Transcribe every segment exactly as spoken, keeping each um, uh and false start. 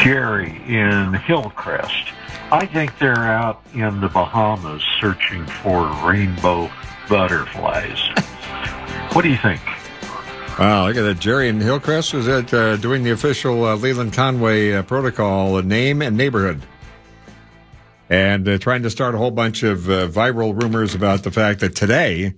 Jerry in Hillcrest. I think they're out in the Bahamas searching for rainbow butterflies. What do you think? Wow, look at that. Jerry in Hillcrest was at, uh, doing the official uh, Leland Conway uh, protocol, uh, name and neighborhood. And uh, trying to start a whole bunch of uh, viral rumors about the fact that today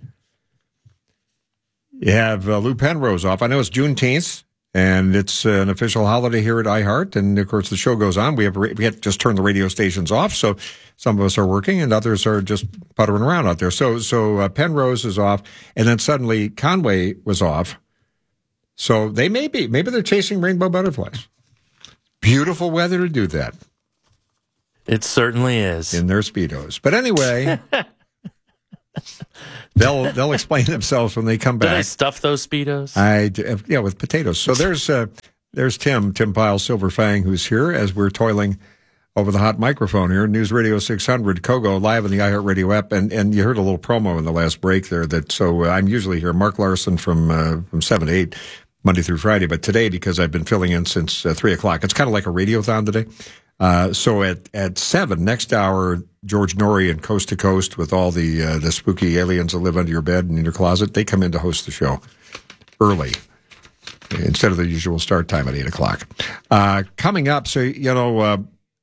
you have uh, Lou Penrose off. I know it's Juneteenth, and it's uh, an official holiday here at iHeart. And, of course, the show goes on. We have we have just turned the radio stations off, so some of us are working and others are just puttering around out there. So, so uh, Penrose is off, and then suddenly Conway was off. So they may be, maybe they're chasing rainbow butterflies. Beautiful weather to do that. It certainly is. In their Speedos. But anyway, they'll they'll explain themselves when they come back. Did I stuff those Speedos? I, yeah, with potatoes. So there's uh, there's Tim, Tim Pyle Silver Fang, who's here as we're toiling over the hot microphone here. News Radio six hundred, Kogo, live in the iHeartRadio app. And, and you heard a little promo in the last break there. That So uh, I'm usually here, Mark Larson from, uh, from seven to eight, Monday through Friday. But today, because I've been filling in since uh, three o'clock, it's kind of like a radiothon today. Uh, so at, at seven, next hour, George Norrie and Coast to Coast with all the uh, the spooky aliens that live under your bed and in your closet, they come in to host the show early instead of the usual start time at eight o'clock. Uh, coming up, so, you know, uh,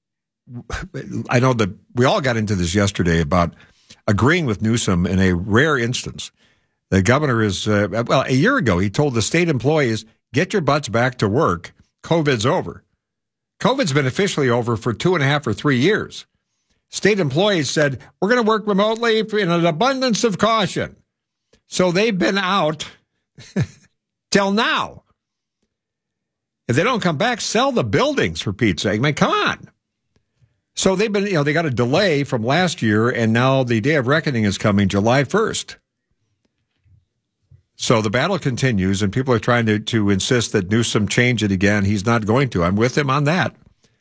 I know that we all got into this yesterday about agreeing with Newsom in a rare instance. The governor is, uh, well, a year ago, he told the state employees, get your butts back to work. COVID's over. COVID's been officially over for two and a half or three years. State employees said, we're going to work remotely in an abundance of caution. So they've been out till now. If they don't come back, sell the buildings, for Pete's sake. I mean, come on. So they've been, you know, they got a delay from last year, and now the day of reckoning is coming July first. So the battle continues, and people are trying to, to insist that Newsom change it again. He's not going to. I'm with him on that.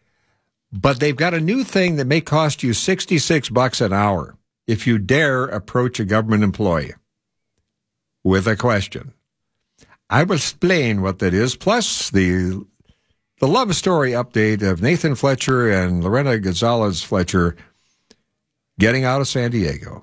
But they've got a new thing that may cost you sixty-six bucks an hour if you dare approach a government employee with a question. I will explain what that is, plus the the love story update of Nathan Fletcher and Lorena Gonzalez Fletcher getting out of San Diego.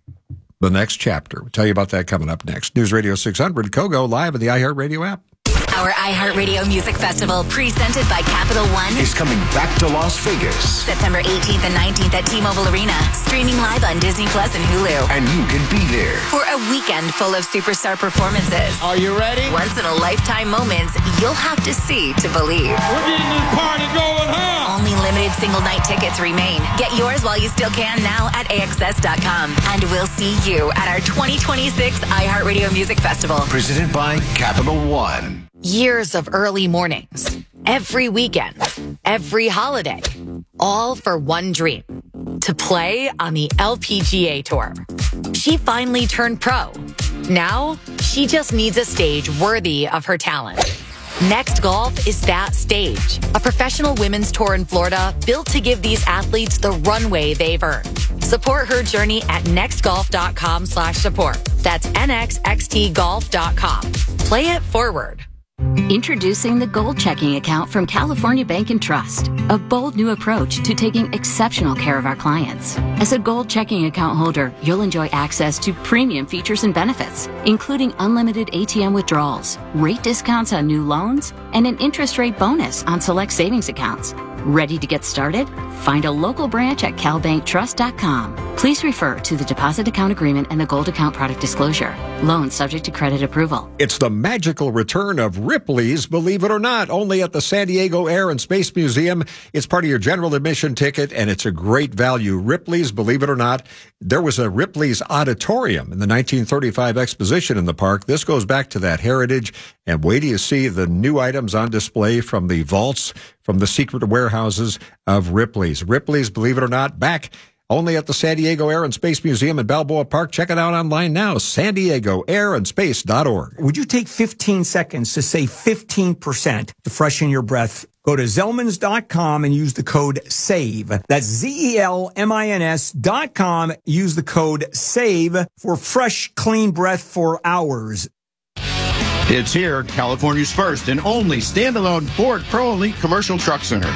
The next chapter. We'll tell you about that coming up next. News Radio six hundred, Kogo, live in the iHeartRadio app. Our iHeartRadio Music Festival, presented by Capital One, is coming back to Las Vegas. September eighteenth and nineteenth at T-Mobile Arena. Streaming live on Disney Plus and Hulu. And you can be there for a weekend full of superstar performances. Are you ready? Once-in-a-lifetime moments you'll have to see to believe. We're getting this party going, huh? Only limited single-night tickets remain. Get yours while you still can now at A X S dot com. And we'll see you at our twenty twenty-six iHeartRadio Music Festival. Presented by Capital One. Years of early mornings, every weekend, every holiday, all for one dream, to play on the L P G A Tour. She finally turned pro. Now, she just needs a stage worthy of her talent. Next Golf is that stage, a professional women's tour in Florida built to give these athletes the runway they've earned. Support her journey at nextgolf.com slash support. That's N X X T golf dot com. Play it forward. Introducing the Gold Checking Account from California Bank and Trust, a bold new approach to taking exceptional care of our clients. As a Gold Checking Account holder, you'll enjoy access to premium features and benefits, including unlimited A T M withdrawals, rate discounts on new loans, and an interest rate bonus on select savings accounts. Ready to get started? Find a local branch at cal bank trust dot com. Please refer to the deposit account agreement and the Gold Account product disclosure. Loan subject to credit approval. It's the magical return of Ripley's, believe it or not, only at the San Diego Air and Space Museum. It's part of your general admission ticket, and it's a great value. Ripley's, believe it or not, there was a Ripley's Auditorium in the nineteen thirty-five exposition in the park. This goes back to that heritage, and wait till you see the new items on display from the vaults, from the secret warehouses of Ripley's. Ripley's, believe it or not, back only at the San Diego Air and Space Museum in Balboa Park. Check it out online now, san diego air and space dot org. Would you take fifteen seconds to save fifteen percent to freshen your breath? Go to Zelmans dot com and use the code SAVE. That's Z E L M I N S dot com. Use the code SAVE for fresh, clean breath for hours. It's here, California's first and only standalone Ford Pro Elite Commercial Truck Center.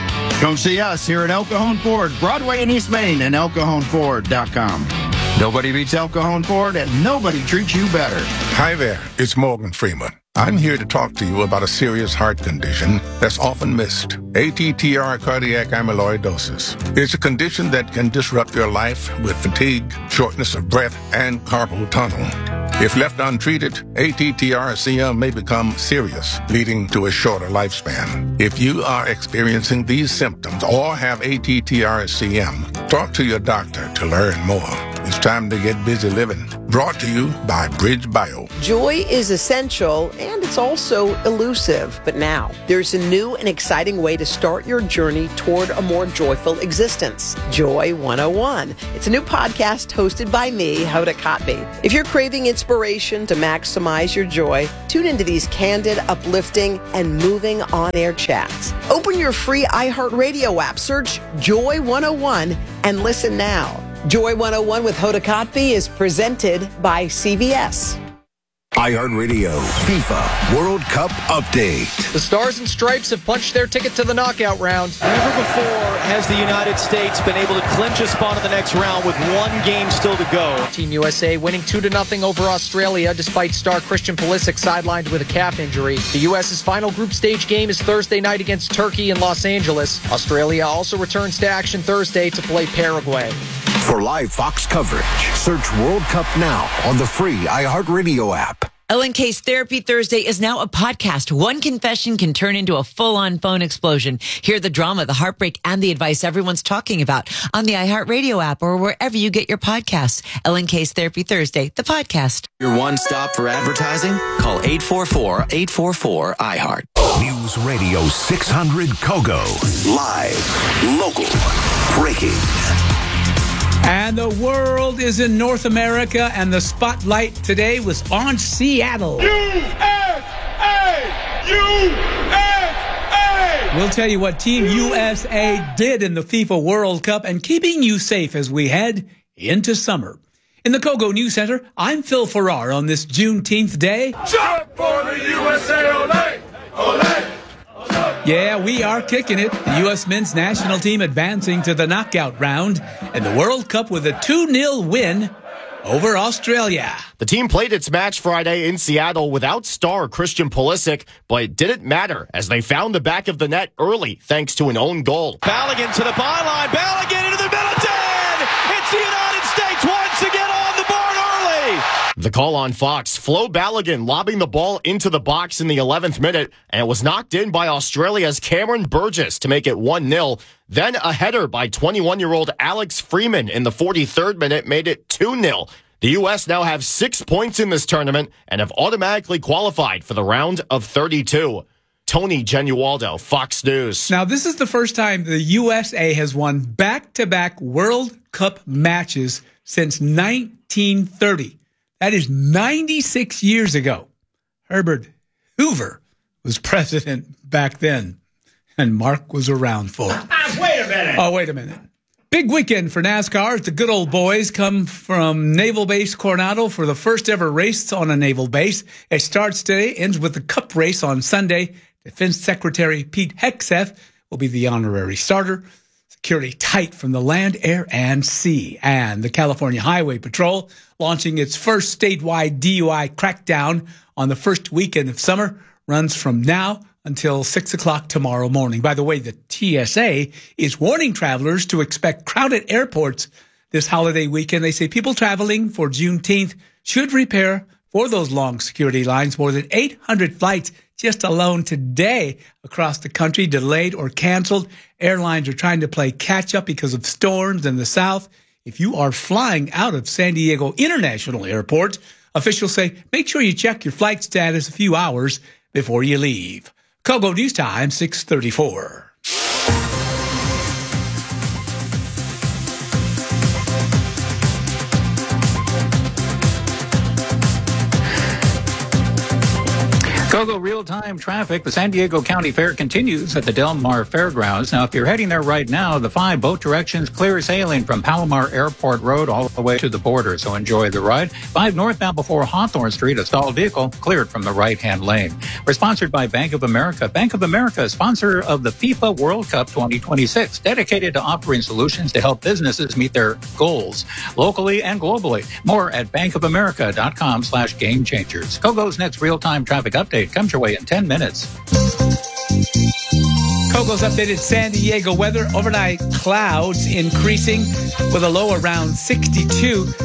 Come see us here at El Cajon Ford, Broadway in East Main, and el cajon ford dot com. Nobody beats El Cajon Ford, and nobody treats you better. Hi there, it's Morgan Freeman. I'm here to talk to you about a serious heart condition that's often missed. A T T R cardiac amyloidosis. It's a condition that can disrupt your life with fatigue, shortness of breath, and carpal tunnel. If left untreated, A T T R C M may become serious, leading to a shorter lifespan. If you are experiencing these symptoms or have A T T R C M, talk to your doctor to learn more. It's time to get busy living. Brought to you by Bridge Bio. Joy is essential and it's also elusive. But now there's a new and exciting way to start your journey toward a more joyful existence. Joy one oh one. It's a new podcast hosted by me, Hoda Kotb. If you're craving inspiration to maximize your joy, tune into these candid, uplifting, and moving on-air chats. Open your free iHeartRadio app, search Joy one oh one, and listen now. Joy one oh one with Hoda Kotb is presented by C V S. iHeartRadio FIFA World Cup Update. The Stars and Stripes have punched their ticket to the knockout round. Never before has the United States been able to clinch a spot in the next round with one game still to go. Team U S A winning two to nothing over Australia despite star Christian Pulisic sidelined with a calf injury. The U S's final group stage game is Thursday night against Turkey in Los Angeles. Australia also returns to action Thursday to play Paraguay. For live Fox coverage, search World Cup now on the free iHeartRadio app. Ellen K's Therapy Thursday is now a podcast. One confession can turn into a full-on phone explosion. Hear the drama, the heartbreak, and the advice everyone's talking about on the iHeartRadio app or wherever you get your podcasts. Ellen K's Therapy Thursday, the podcast. Your one stop for advertising? Call eight four four, eight four four, I heart. News Radio six hundred Kogo. Live, local, breaking. And the world is in North America, and the spotlight today was on Seattle. U S A! U S A! We'll tell you what Team U S A did in the FIFA World Cup and keeping you safe as we head into summer. In the Kogo News Center, I'm Phil Farrar on this Juneteenth day. Jump for the U S A! Olé! Olé! Yeah, we are kicking it. The U S men's national team advancing to the knockout round in the World Cup with a two nil win over Australia. The team played its match Friday in Seattle without star Christian Pulisic, but it didn't matter as they found the back of the net early thanks to an own goal. Balogun to the byline. Balogun into the middle. ten! It's the United States once again on the board early. The call on Fox, Flo Balogun lobbing the ball into the box in the eleventh minute, and it was knocked in by Australia's Cameron Burgess to make it one nil. Then a header by twenty-one-year-old Alex Freeman in the forty-third minute made it two nil. The U S now have six points in this tournament and have automatically qualified for the round of thirty-two. Tony Genualdo, Fox News. Now, this is the first time the U S A has won back-to-back World Cup matches since nineteen thirty. That is ninety-six years ago. Herbert Hoover was president back then, and Mark was around for it. Wait a minute. Oh, wait a minute. Big weekend for NASCAR. The good old boys come from Naval Base Coronado for the first ever race on a naval base. It starts today, ends with the Cup race on Sunday. Defense Secretary Pete Hegseth will be the honorary starter. Security tight from the land, air, and sea. And the California Highway Patrol launching its first statewide D U I crackdown on the first weekend of summer runs from now until six o'clock tomorrow morning. By the way, the T S A is warning travelers to expect crowded airports this holiday weekend. They say people traveling for Juneteenth should prepare for those long security lines. More than eight hundred flights just alone today across the country delayed or canceled. Airlines are trying to play catch up because of storms in the south. If you are flying out of San Diego International Airport, officials say make sure you check your flight status a few hours before you leave. Kogo News Time, six thirty-four. Kogo real-time traffic. The San Diego County Fair continues at the Del Mar Fairgrounds. Now, if you're heading there right now, the five boat directions clear sailing from Palomar Airport Road all the way to the border, so enjoy the ride. Five northbound before Hawthorne Street, a stalled vehicle cleared from the right-hand lane. We're sponsored by Bank of America. Bank of America, sponsor of the FIFA World Cup twenty twenty-six, dedicated to offering solutions to help businesses meet their goals, locally and globally. More at bankofamerica.com slash game changers. Kogo's next real-time traffic update comes your way in ten minutes. Kogo's updated San Diego weather. Overnight clouds increasing with a low around sixty-two.